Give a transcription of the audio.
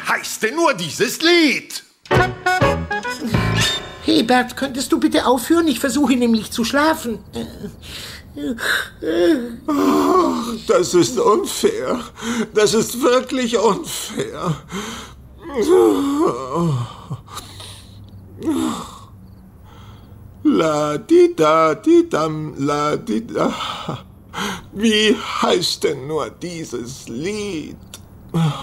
heißt denn nur dieses Lied? Hebert, könntest du bitte aufhören? Ich versuche nämlich zu schlafen. Das ist unfair. Das ist wirklich unfair. La-di-da-di-dam, la-di-da. Wie heißt denn nur dieses Lied?